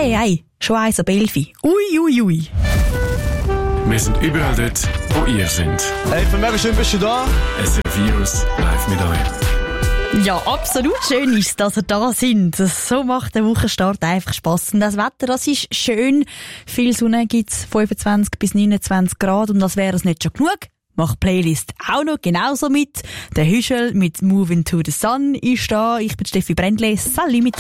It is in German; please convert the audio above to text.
Ei, schon 1 ab 11. Ui. Wir sind überall dort, wo ihr seid. Hey, für mega schön bist du da. SRF live mit euch. Ja, absolut schön ist es, dass ihr da sind. So macht der Wochenstart einfach Spass. Und das Wetter, das ist schön. Viel Sonne gibt's, 25 bis 29 Grad. Und das wäre es nicht schon genug. Macht Playlist auch noch genauso mit. Der Hüschel mit Move Into the Sun ist da. Ich bin Steffi Brändle. Salut miteinander.